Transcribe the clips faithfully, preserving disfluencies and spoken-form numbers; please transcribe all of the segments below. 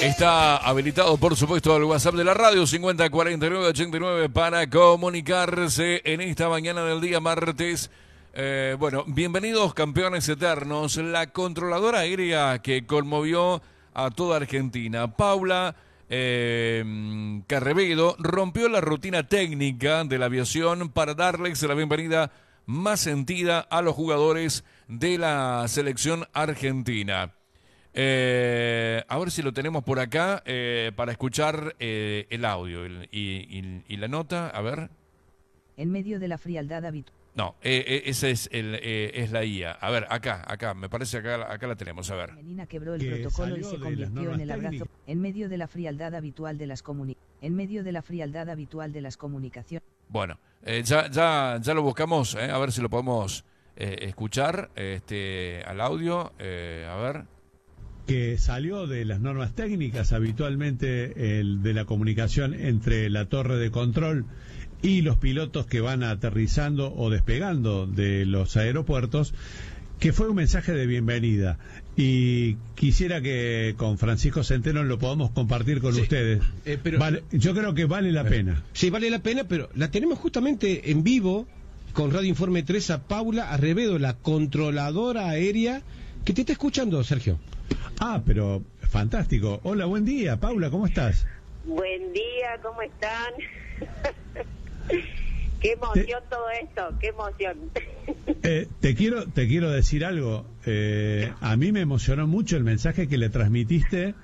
Está habilitado, por supuesto, el WhatsApp de la radio cincuenta cuarenta y nueve ochenta y nueve para comunicarse en esta mañana del día martes. Eh, bueno, bienvenidos campeones eternos. La controladora aérea que conmovió a toda Argentina, Paula eh, Carrevedo, rompió la rutina técnica de la aviación para darles la bienvenida más sentida a los jugadores de la selección argentina. Eh, a ver si lo tenemos por acá eh, para escuchar eh, el audio el, y, y, y la nota, a ver. En medio de la frialdad habitual. No, eh, eh, esa es, el, eh, es la I A. A ver, acá, acá, me parece acá, acá la tenemos, a ver. Menina quebró el protocolo y se convirtió en el abrazo. Técnicas. En medio de la frialdad habitual de las comuni En medio de la frialdad habitual de las comunicaciones. Bueno, eh, ya, ya, ya lo buscamos, eh, a ver si lo podemos eh, escuchar este, al audio, eh, a ver. Que salió de las normas técnicas habitualmente el de la comunicación entre la torre de control y los pilotos que van aterrizando o despegando de los aeropuertos, que fue un mensaje de bienvenida. Y quisiera que con Francisco Centeno lo podamos compartir con sí, ustedes. Eh, pero, vale, yo creo que vale la eh, pena. Sí, vale la pena, pero la tenemos justamente en vivo con Radio Informe tres a Paula Carrevedo, la controladora aérea, que te está escuchando, Sergio. Ah, pero fantástico. Hola, buen día, Paula, ¿cómo estás? Buen día, ¿cómo están? Qué emoción te... todo esto, qué emoción. Eh, te quiero te quiero decir algo. Eh, a mí me emocionó mucho el mensaje que le transmitiste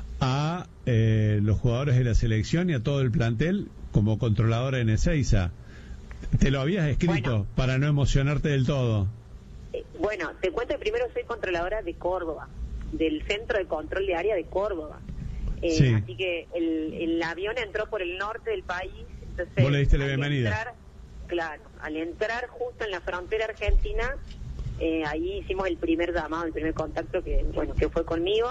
a eh, los jugadores de la selección y a todo el plantel como controladora en Ezeiza. ¿Te lo habías escrito bueno, para no emocionarte del todo? Eh, bueno, te cuento que primero soy controladora de Córdoba, del Centro de Control de Área de Córdoba. Eh, sí. Así que el, el avión entró por el norte del país. Entonces, ¿vos le diste la bienvenida? Entrar, claro, al entrar justo en la frontera argentina, eh, ahí hicimos el primer llamado, el primer contacto que, bueno, que fue conmigo.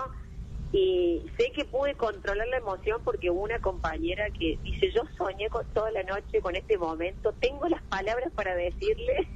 Y sé que pude controlar la emoción porque hubo una compañera que dice, yo soñé con, toda la noche con este momento, tengo las palabras para decirle...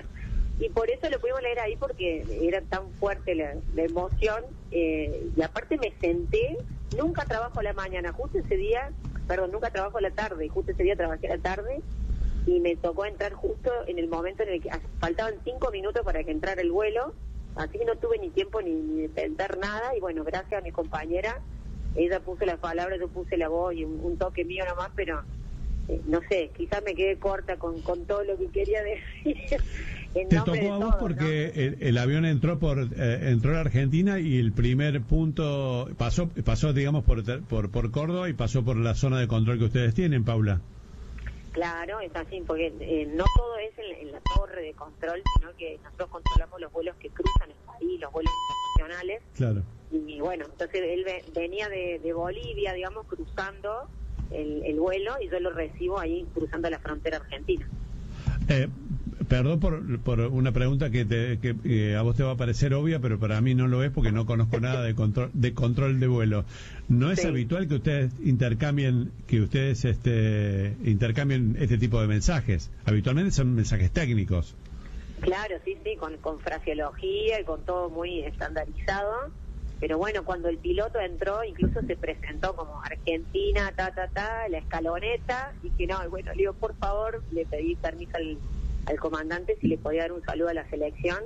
Y por eso lo pudimos leer ahí, porque era tan fuerte la, la emoción. Eh, y aparte me senté, nunca trabajo a la mañana, justo ese día, perdón, nunca trabajo a la tarde, justo ese día trabajé a la tarde, y me tocó entrar justo en el momento en el que faltaban cinco minutos para que entrara el vuelo, así que no tuve ni tiempo ni, ni de pensar nada, y bueno, gracias a mi compañera, ella puso las palabras, yo puse la voz y un, un toque mío nomás, pero eh, no sé, quizás me quedé corta con, con todo lo que quería decir. Te tocó a vos todo, porque ¿no? el, el avión entró por eh, entró a la Argentina y el primer punto pasó pasó digamos por por por Córdoba y pasó por la zona de control que ustedes tienen, Paula. Claro, es así, porque eh, no todo es en, en la torre de control, sino que nosotros controlamos los vuelos que cruzan el país, los vuelos internacionales. Claro. Y bueno, entonces él venía de, de Bolivia, digamos, cruzando el, el vuelo, y yo lo recibo ahí cruzando la frontera argentina. Eh, Perdón por, por una pregunta que, te, que eh, a vos te va a parecer obvia, pero para mí no lo es porque no conozco nada de control de control de vuelo. ¿No es sí. habitual que ustedes intercambien que ustedes este intercambien este tipo de mensajes? Habitualmente son mensajes técnicos. Claro, sí, sí, con, con fraseología y con todo muy estandarizado. Pero bueno, cuando el piloto entró, incluso se presentó como Argentina, ta, ta, ta, la escaloneta, y que no, bueno, le digo, por favor, le pedí permiso al al comandante si le podía dar un saludo a la selección,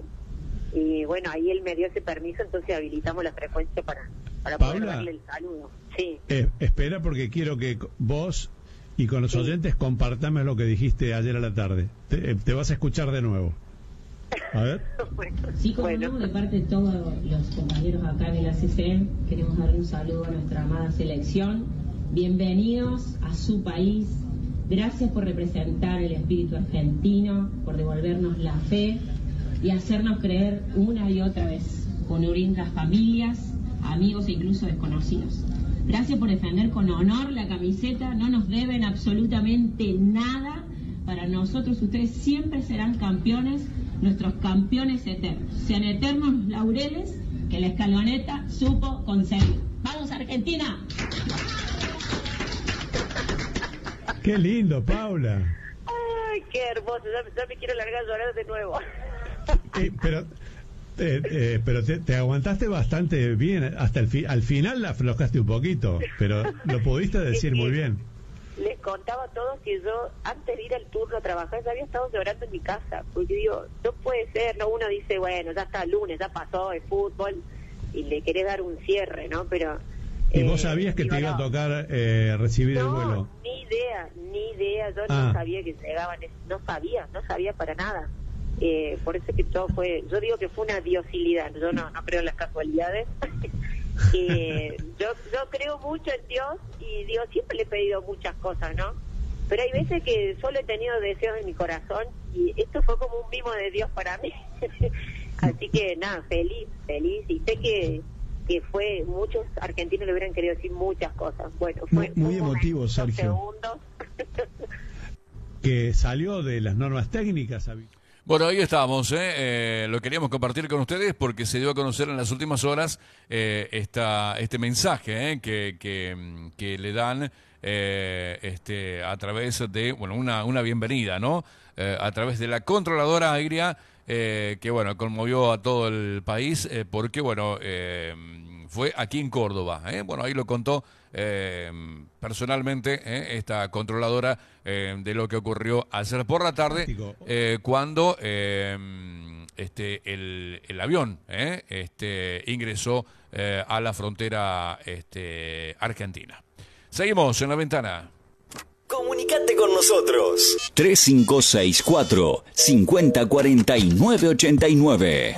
y bueno, ahí él me dio ese permiso, entonces habilitamos la frecuencia para, para poder darle el saludo. Sí. Eh, espera, porque quiero que vos y con los sí. oyentes compartamos lo que dijiste ayer a la tarde. Te, te vas a escuchar de nuevo. A ver. bueno, sí, como bueno. no, de parte de todos los compañeros acá en el A C C M, queremos darle un saludo a nuestra amada selección. Bienvenidos a su país. Gracias por representar el espíritu argentino, por devolvernos la fe y hacernos creer una y otra vez, con unir las familias, amigos e incluso desconocidos. Gracias por defender con honor la camiseta, no nos deben absolutamente nada. Para nosotros ustedes siempre serán campeones, nuestros campeones eternos. Sean eternos los laureles que la escaloneta supo conseguir. ¡Vamos, Argentina! ¡Qué lindo, Paula! ¡Ay, qué hermoso! Ya, ya me quiero largar a llorar de nuevo. Eh, pero Eh, eh, pero te, te aguantaste bastante bien, hasta el fi al final la aflojaste un poquito, pero lo pudiste decir muy bien. Les contaba a todos que yo, antes de ir al turno a trabajar, ya había estado llorando en mi casa, porque digo, no puede ser, no, uno dice, bueno, ya está el lunes, ya pasó el fútbol, y le querés dar un cierre, ¿no? Pero... ¿Y vos sabías que te iba a tocar eh, recibir no, el vuelo? Ni idea, ni idea, yo ah. no sabía que llegaban, no sabía, no sabía para nada. Eh, por eso que todo fue, yo digo que fue una diosilidad, yo no, no creo en las casualidades. eh, yo, yo creo mucho en Dios y Dios siempre le he pedido muchas cosas, ¿no? Pero hay veces que solo he tenido deseos en mi corazón y esto fue como un mimo de Dios para mí. Así que nada, feliz, feliz, y sé que que fue, muchos argentinos le hubieran querido decir muchas cosas. Bueno, fue muy, muy emotivo, Sergio. Que salió de las normas técnicas. Bueno, ahí estamos, ¿eh? Eh, lo queríamos compartir con ustedes porque se dio a conocer en las últimas horas eh, esta, este mensaje ¿eh? que, que, que le dan eh, este, a través de, bueno, una, una bienvenida, ¿no? Eh, a través de la controladora aérea, eh, que, bueno, conmovió a todo el país eh, porque, bueno, eh, fue aquí en Córdoba, ¿eh? Bueno, ahí lo contó eh, personalmente eh, esta controladora eh, de lo que ocurrió ayer por la tarde eh, cuando eh, este el, el avión eh, este ingresó eh, a la frontera este argentina. Seguimos en la ventana. Comunicate con nosotros. tres cinco seis cuatro, cinco cero cuatro nueve ocho nueve.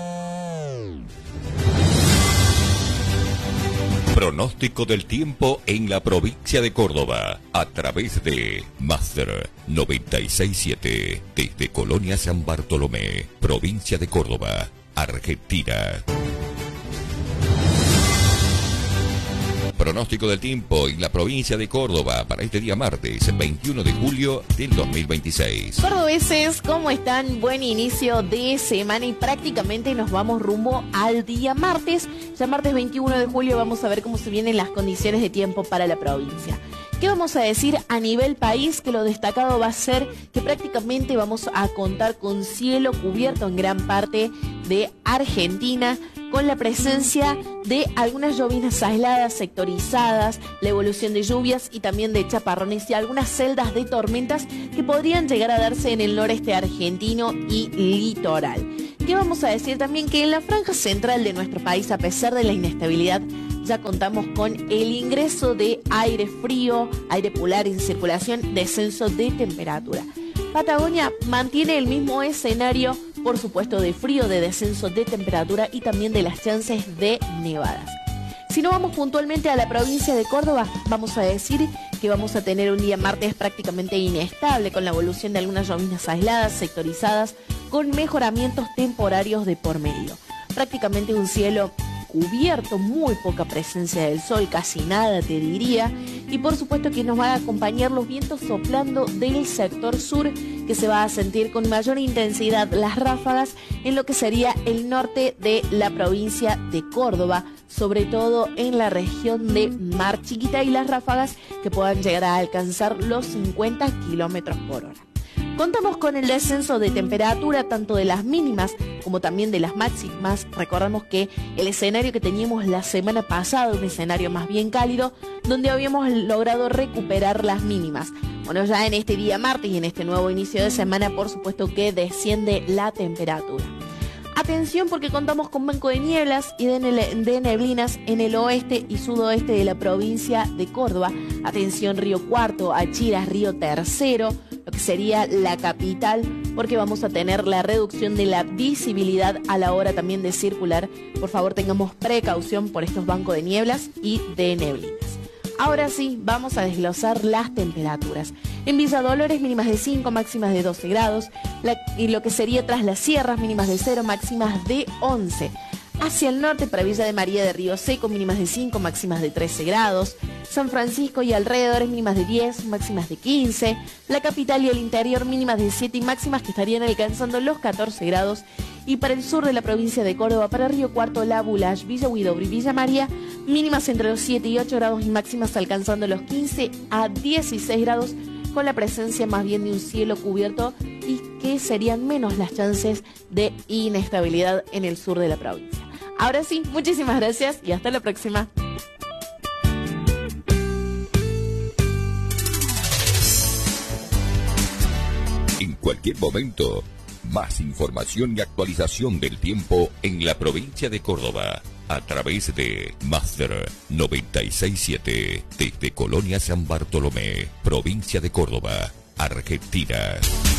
Pronóstico del tiempo en la provincia de Córdoba a través de Master noventa y seis punto siete desde Colonia San Bartolomé, provincia de Córdoba, Argentina. Pronóstico del tiempo en la provincia de Córdoba para este día martes, veintiuno de julio del dos mil veintiséis. Cordobeses, ¿cómo están? Buen inicio de semana y prácticamente nos vamos rumbo al día martes. Ya martes veintiuno de julio vamos a ver cómo se vienen las condiciones de tiempo para la provincia. ¿Qué vamos a decir a nivel país? Que lo destacado va a ser que prácticamente vamos a contar con cielo cubierto en gran parte de Argentina, con la presencia de algunas lloviznas aisladas, sectorizadas, la evolución de lluvias y también de chaparrones y algunas celdas de tormentas que podrían llegar a darse en el noreste argentino y litoral. ¿Qué vamos a decir también? Que en la franja central de nuestro país, a pesar de la inestabilidad, ya contamos con el ingreso de aire frío, aire polar en circulación, descenso de temperatura. Patagonia mantiene el mismo escenario, por supuesto, de frío, de descenso de temperatura y también de las chances de nevadas. Si no vamos puntualmente a la provincia de Córdoba, vamos a decir que vamos a tener un día martes prácticamente inestable, con la evolución de algunas lloviznas aisladas, sectorizadas, con mejoramientos temporarios de por medio. Prácticamente un cielo cubierto, muy poca presencia del sol, casi nada te diría, y por supuesto que nos van a acompañar los vientos soplando del sector sur, que se va a sentir con mayor intensidad las ráfagas en lo que sería el norte de la provincia de Córdoba, sobre todo en la región de Mar Chiquita, y las ráfagas que puedan llegar a alcanzar los cincuenta kilómetros por hora. Contamos con el descenso de temperatura tanto de las mínimas como también de las máximas. Recordamos que el escenario que teníamos la semana pasada, un escenario más bien cálido, donde habíamos logrado recuperar las mínimas. Bueno, ya en este día martes y en este nuevo inicio de semana, por supuesto que desciende la temperatura. Atención, porque contamos con banco de nieblas y de, ne de neblinas en el oeste y sudoeste de la provincia de Córdoba. Atención, Río Cuarto, Achiras, Río Tercero, lo que sería la capital, porque vamos a tener la reducción de la visibilidad a la hora también de circular. Por favor, tengamos precaución por estos bancos de nieblas y de neblinas. Ahora sí, vamos a desglosar las temperaturas. En Villa Dolores, mínimas de cinco, máximas de doce grados. La, y lo que sería tras las sierras, mínimas de cero, máximas de once. Hacia el norte, para Villa de María de Río Seco, mínimas de cinco, máximas de trece grados. San Francisco y alrededores, mínimas de diez, máximas de quince. La capital y el interior, mínimas de siete y máximas que estarían alcanzando los catorce grados. Y para el sur de la provincia de Córdoba, para Río Cuarto, La Bulash, Villa Huidobro y Villa María, mínimas entre los siete y ocho grados y máximas alcanzando los quince a dieciséis grados, con la presencia más bien de un cielo cubierto y que serían menos las chances de inestabilidad en el sur de la provincia. Ahora sí, muchísimas gracias y hasta la próxima. En cualquier momento, más información y actualización del tiempo en la provincia de Córdoba a través de Master noventa y seis punto siete desde Colonia San Bartolomé, provincia de Córdoba, Argentina.